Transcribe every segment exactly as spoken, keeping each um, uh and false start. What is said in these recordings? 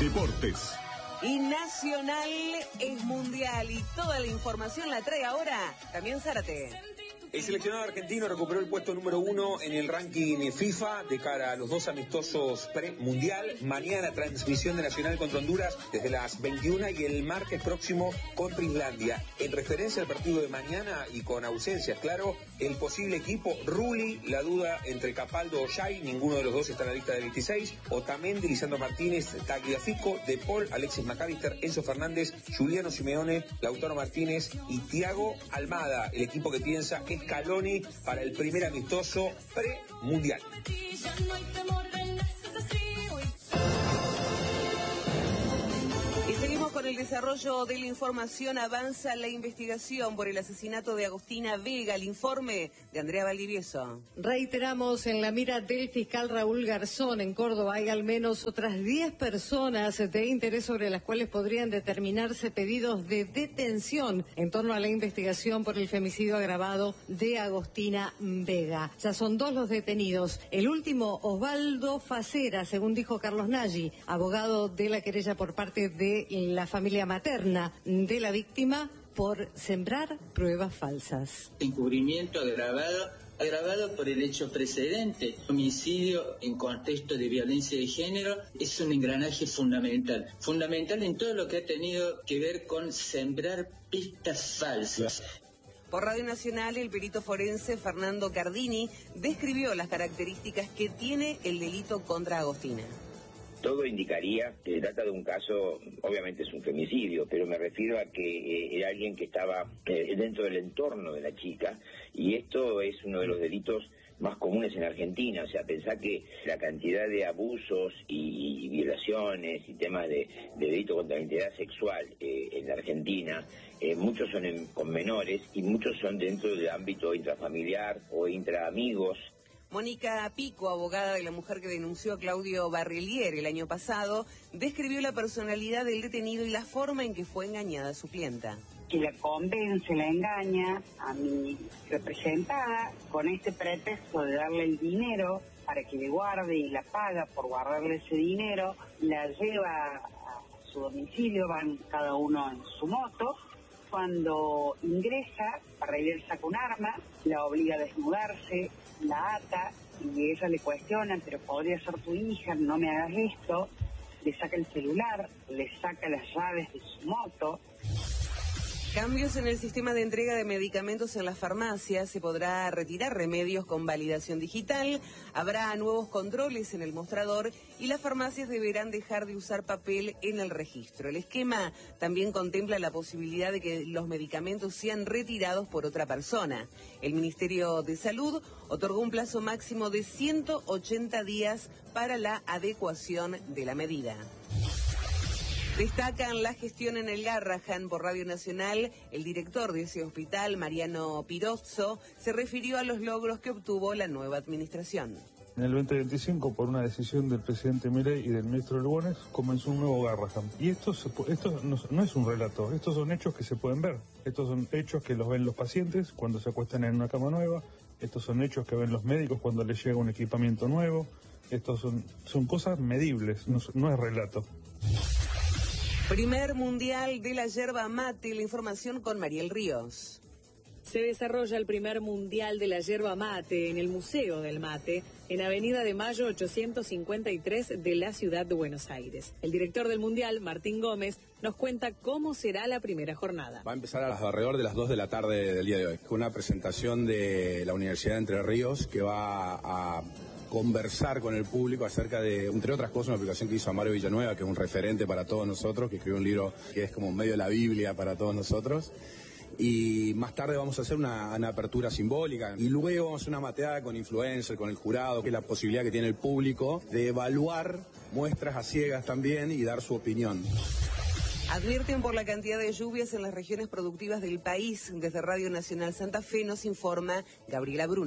Deportes. Y Nacional es mundial y toda la información la trae ahora también Zárate. El seleccionado argentino recuperó el puesto número uno en el ranking FIFA de cara a los dos amistosos pre-mundial. Mañana transmisión de Nacional contra Honduras desde las veintiuna y el martes próximo contra Islandia. En referencia al partido de mañana y con ausencias, claro, el posible equipo Rulli, la duda entre Capaldo o Xay, ninguno de los dos está en la lista de veintiséis. Otamendi, Lisandro Martínez, Tagliafico, De Paul, Alexis McAllister, Enzo Fernández, Juliano Simeone, Lautaro Martínez y Thiago Almada. El equipo que piensa es Scaloni para el primer amistoso pre-mundial. Y seguimos con el desarrollo de la información. Avanza la investigación por el asesinato de Agostina Vega. El informe de Andrea Valdivieso. Reiteramos, en la mira del fiscal Raúl Garzón en Córdoba hay al menos otras diez personas de interés sobre las cuales podrían determinarse pedidos de detención en torno a la investigación por el femicidio agravado de Agostina Vega. Ya son dos los detenidos. El último, Osvaldo Facera, según dijo Carlos Nagy, abogado de la querella por parte de la familia materna de la víctima, por sembrar pruebas falsas. Encubrimiento agravado, agravado por el hecho precedente. Homicidio en contexto de violencia de género es un engranaje fundamental. Fundamental en todo lo que ha tenido que ver con sembrar pistas falsas. Por Radio Nacional, el perito forense Fernando Cardini describió las características que tiene el delito contra Agostina. Todo indicaría que se trata de un caso, obviamente es un femicidio, pero me refiero a que eh, era alguien que estaba eh, dentro del entorno de la chica, y esto es uno de los delitos más comunes en Argentina. O sea, pensar que la cantidad de abusos y, y violaciones y temas de, de delito contra la integridad sexual eh, en Argentina, eh, muchos son en, con menores y muchos son dentro del ámbito intrafamiliar o intraamigos. Mónica Pico, abogada de la mujer que denunció a Claudio Barrelier el año pasado, describió la personalidad del detenido y la forma en que fue engañada su clienta. Que la convence, la engaña a mi representada con este pretexto de darle el dinero para que le guarde y la paga por guardarle ese dinero, la lleva a su domicilio, van cada uno en su moto. Cuando ingresa, Barrelier saca un arma, la obliga a desnudarse, la ata y ella le cuestiona, pero podría ser tu hija, no me hagas esto. Le saca el celular, le saca las llaves de su moto. Cambios en el sistema de entrega de medicamentos en las farmacias. Se podrá retirar remedios con validación digital, habrá nuevos controles en el mostrador y las farmacias deberán dejar de usar papel en el registro. El esquema también contempla la posibilidad de que los medicamentos sean retirados por otra persona. El Ministerio de Salud otorgó un plazo máximo de ciento ochenta días para la adecuación de la medida. Destacan la gestión en el Garrahan. Por Radio Nacional, el director de ese hospital, Mariano Pirozzo, se refirió a los logros que obtuvo la nueva administración. En el veinte veinticinco, por una decisión del presidente Milei y del ministro Lugones, comenzó un nuevo Garrahan. Y esto, se, esto no, no es un relato, estos son hechos que se pueden ver. Estos son hechos que los ven los pacientes cuando se acuestan en una cama nueva. Estos son hechos que ven los médicos cuando les llega un equipamiento nuevo. Estos son, son cosas medibles, no, no es relato. Primer Mundial de la Yerba Mate, la información con Mariel Ríos. Se desarrolla el primer Mundial de la Yerba Mate en el Museo del Mate, en Avenida de Mayo ochocientos cincuenta y tres de la ciudad de Buenos Aires. El director del Mundial, Martín Gómez, nos cuenta cómo será la primera jornada. Va a empezar a las alrededor de las dos de la tarde del día de hoy, con una presentación de la Universidad de Entre Ríos que va a conversar con el público acerca de, entre otras cosas, una aplicación que hizo Amaro Villanueva, que es un referente para todos nosotros, que escribió un libro que es como medio la Biblia para todos nosotros. Y más tarde vamos a hacer una, una apertura simbólica y luego vamos a hacer una mateada con influencers, con el jurado, que es la posibilidad que tiene el público de evaluar muestras a ciegas también y dar su opinión. Advierten por la cantidad de lluvias en las regiones productivas del país. Desde Radio Nacional Santa Fe nos informa Gabriela Bruno.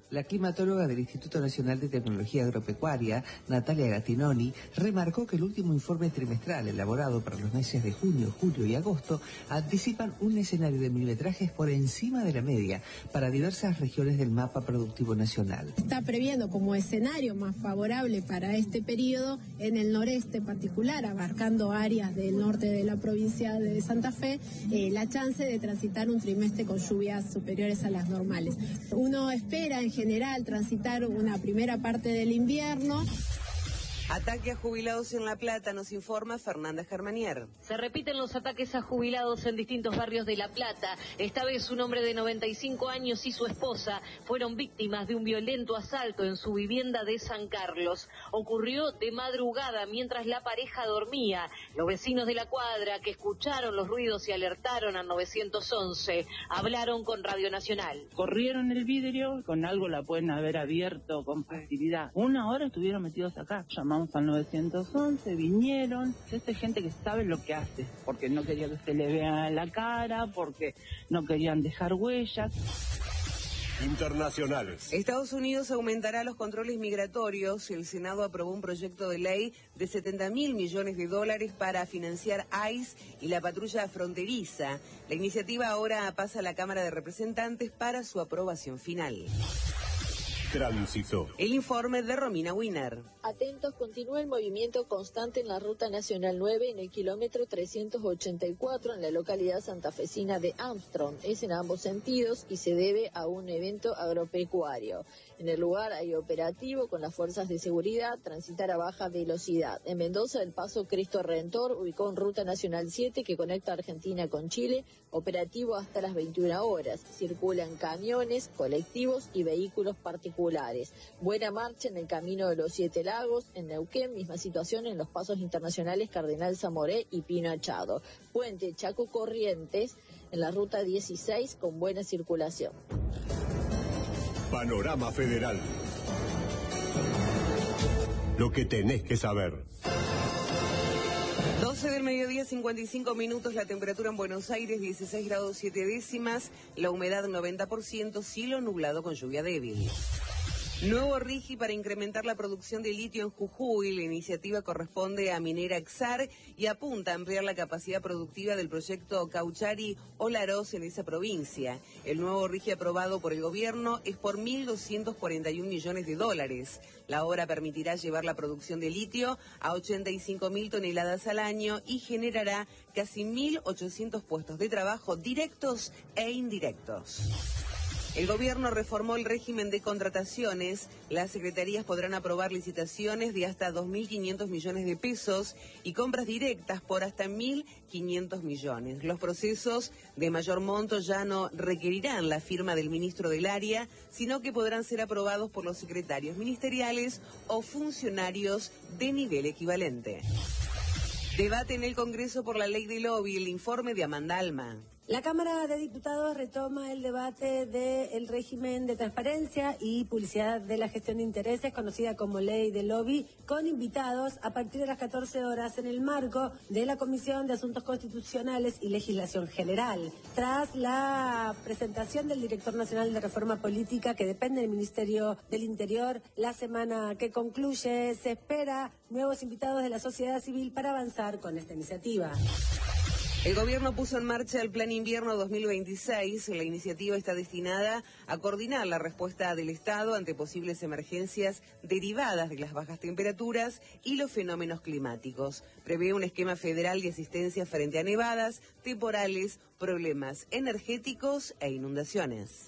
La climatóloga del Instituto Nacional de Tecnología Agropecuaria, Natalia Gattinoni, remarcó que el último informe trimestral elaborado para los meses de junio, julio y agosto anticipan un escenario de milimetrajes por encima de la media para diversas regiones del mapa productivo nacional. Está previendo como escenario más favorable para este periodo en el noreste en particular, abarcando áreas del norte de la provincia de Santa Fe, eh, la chance de transitar un trimestre con lluvias superiores a las normales. Uno espera en general transitar una primera parte del invierno. Ataque a jubilados en La Plata, nos informa Fernanda Germanier. Se repiten los ataques a jubilados en distintos barrios de La Plata. Esta vez un hombre de noventa y cinco años y su esposa fueron víctimas de un violento asalto en su vivienda de San Carlos. Ocurrió de madrugada mientras la pareja dormía. Los vecinos de la cuadra que escucharon los ruidos y alertaron al nueve once hablaron con Radio Nacional. Corrieron el vidrio, con algo la pueden haber abierto con facilidad. Una hora estuvieron metidos acá, llamamos al nueve once, vinieron. Esta es gente que sabe lo que hace, porque no quería que se le vea la cara, porque no querían dejar huellas. Internacionales. Estados Unidos aumentará los controles migratorios. El Senado aprobó un proyecto de ley de setenta mil millones de dólares para financiar ICE y la patrulla fronteriza. La iniciativa ahora pasa a la Cámara de Representantes para su aprobación final. Tránsito. El informe de Romina Wiener. Atentos, continúa el movimiento constante en la Ruta Nacional nueve en el kilómetro trescientos ochenta y cuatro en la localidad santafesina de Armstrong. Es en ambos sentidos y se debe a un evento agropecuario. En el lugar hay operativo con las fuerzas de seguridad, transitar a baja velocidad. En Mendoza, el paso Cristo Redentor ubicó en Ruta Nacional siete que conecta Argentina con Chile, operativo hasta las veintiuna horas. Circulan camiones, colectivos y vehículos particulares. Buena marcha en el Camino de los Siete Lagos, en Neuquén, misma situación en los pasos internacionales Cardenal Zamoré y Pino Achado. Puente Chaco Corrientes en la Ruta dieciséis con buena circulación. Panorama Federal. Lo que tenés que saber. doce del mediodía, cincuenta y cinco minutos, la temperatura en Buenos Aires, dieciséis grados siete décimas, la humedad noventa por ciento, cielo nublado con lluvia débil. Nuevo RIGI para incrementar la producción de litio en Jujuy. La iniciativa corresponde a Minera Exar y apunta a ampliar la capacidad productiva del proyecto Cauchari Olaroz en esa provincia. El nuevo RIGI aprobado por el gobierno es por mil doscientos cuarenta y un millones de dólares. La obra permitirá llevar la producción de litio a ochenta y cinco mil toneladas al año y generará casi mil ochocientos puestos de trabajo directos e indirectos. El gobierno reformó el régimen de contrataciones. Las secretarías podrán aprobar licitaciones de hasta dos mil quinientos millones de pesos y compras directas por hasta mil quinientos millones. Los procesos de mayor monto ya no requerirán la firma del ministro del área, sino que podrán ser aprobados por los secretarios ministeriales o funcionarios de nivel equivalente. Debate en el Congreso por la ley del lobby. El informe de Amanda Alma. La Cámara de Diputados retoma el debate del régimen de transparencia y publicidad de la gestión de intereses, conocida como ley del lobby, con invitados a partir de las catorce horas en el marco de la Comisión de Asuntos Constitucionales y Legislación General. Tras la presentación del Director Nacional de Reforma Política, que depende del Ministerio del Interior, la semana que concluye, se espera nuevos invitados de la sociedad civil para avanzar con esta iniciativa. El gobierno puso en marcha el Plan Invierno dos mil veintiséis. La iniciativa está destinada a coordinar la respuesta del Estado ante posibles emergencias derivadas de las bajas temperaturas y los fenómenos climáticos. Prevé un esquema federal de asistencia frente a nevadas, temporales, problemas energéticos e inundaciones.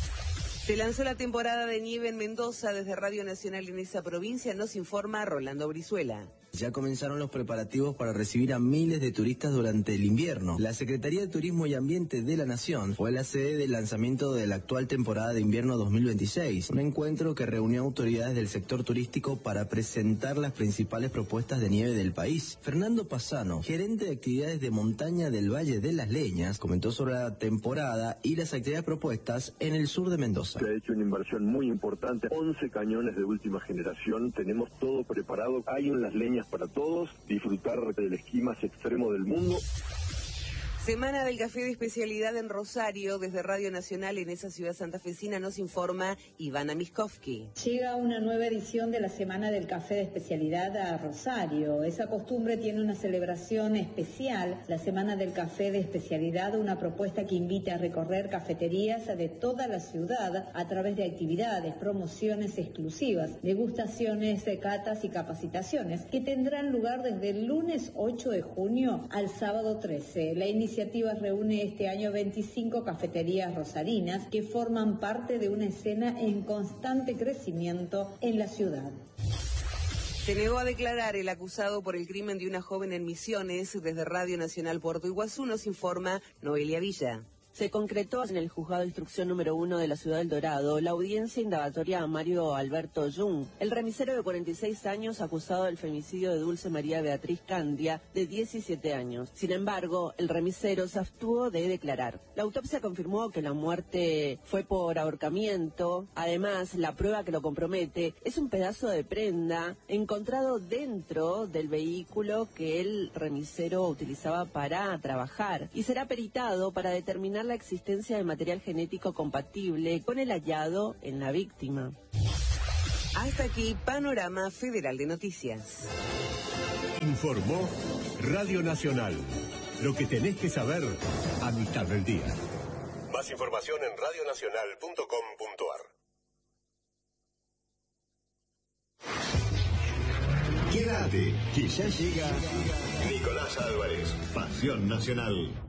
Se lanzó la temporada de nieve en Mendoza. Desde Radio Nacional en esa provincia nos informa Rolando Brizuela. Ya comenzaron los preparativos para recibir a miles de turistas durante el invierno. La Secretaría de Turismo y Ambiente de la Nación fue la sede del lanzamiento de la actual temporada de invierno dos mil veintiséis, un encuentro que reunió autoridades del sector turístico para presentar las principales propuestas de nieve del país. Fernando Pasano, gerente de actividades de montaña del Valle de las Leñas, comentó sobre la temporada y las actividades propuestas en el sur de Mendoza. Se ha hecho una inversión muy importante, once cañones de última generación, tenemos todo preparado, hay en Las Leñas para todos, disfrutar del esquí más extremo del mundo. Semana del Café de Especialidad en Rosario. Desde Radio Nacional en esa ciudad santafesina nos informa Ivana Miskovsky. Llega una nueva edición de la Semana del Café de Especialidad a Rosario. Esa costumbre tiene una celebración especial, la Semana del Café de Especialidad, una propuesta que invita a recorrer cafeterías de toda la ciudad a través de actividades, promociones exclusivas, degustaciones, catas y capacitaciones que tendrán lugar desde el lunes ocho de junio al sábado trece. La iniciativa La iniciativa reúne este año veinticinco cafeterías rosarinas que forman parte de una escena en constante crecimiento en la ciudad. Se negó a declarar el acusado por el crimen de una joven en Misiones. Desde Radio Nacional Puerto Iguazú nos informa Noelia Villa. Se concretó en el Juzgado de Instrucción número uno de la Ciudad del Dorado la audiencia indagatoria a Mario Alberto Jung, el remisero de cuarenta y seis años acusado del femicidio de Dulce María Beatriz Candia, de diecisiete años. Sin embargo, el remisero se abstuvo de declarar. La autopsia confirmó que la muerte fue por ahorcamiento. Además, la prueba que lo compromete es un pedazo de prenda encontrado dentro del vehículo que el remisero utilizaba para trabajar y será peritado para determinar la existencia de material genético compatible con el hallado en la víctima. Hasta aquí, Panorama Federal de Noticias. Informó Radio Nacional. Lo que tenés que saber a mitad del día. Más información en radio nacional punto com punto ar. Quédate, que ya llega Nicolás Álvarez, Pasión Nacional.